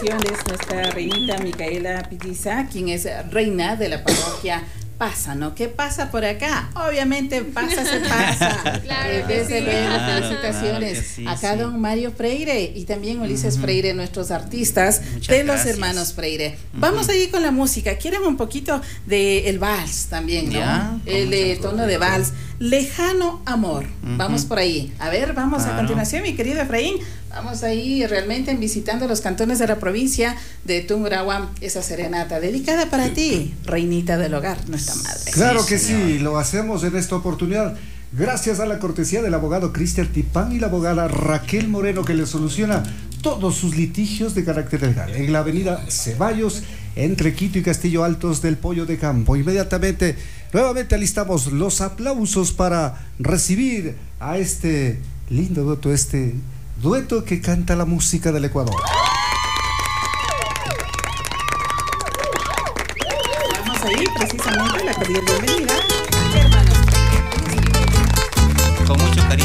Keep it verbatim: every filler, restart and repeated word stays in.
felicitaciones nuestra reinita Micaela Pitiza, quien es reina de la parroquia Pásano. ¿Qué pasa por acá? Obviamente pasa, se pasa. Claro eh, que desde sí. luego, Claro, felicitaciones. claro que sí, Acá sí. don Mario Freire y también Ulises Uh-huh. Freire, nuestros artistas Muchas de los gracias. hermanos Freire. Uh-huh. Vamos a ir con la música. ¿Quieren un poquito de el vals también, no? Ya, con El eh, mucho tono de gusto. vals. Lejano amor. Uh-huh. Vamos por ahí. A ver, vamos Claro. a continuación, mi querido Efraín. Vamos ahí realmente visitando los cantones de la provincia de Tungurahua, esa serenata dedicada para ti, reinita del hogar, nuestra madre. Claro Sí, que señor. sí, lo hacemos en esta oportunidad. Gracias a la cortesía del abogado Cristian Tipán y la abogada Raquel Moreno, que le soluciona todos sus litigios de carácter legal en la avenida Ceballos, entre Quito y Castillo Altos del Pollo de Campo. Inmediatamente, nuevamente alistamos los aplausos para recibir a este lindo dueto, este dueto que canta la música del Ecuador. Vamos ahí precisamente a la cordial bienvenida, hermanos. Con mucho cariño.